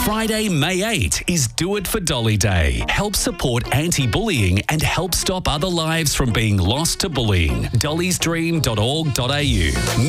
Friday, May 8 is Do It for Dolly Day. Help support anti-bullying and help stop other lives from being lost to bullying. dollysdream.org.au.